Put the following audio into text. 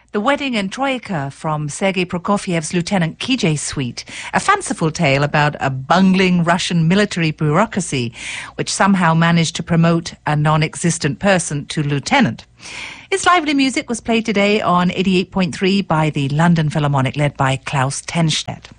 The Wedding in Troika from Sergei Prokofiev's Lieutenant Kijé Suite, a fanciful tale about a bungling Russian military bureaucracy which somehow managed to promote a non-existent person to lieutenant. Its lively music was played today on 88.3 by the London Philharmonic, led by Klaus Tenstedt.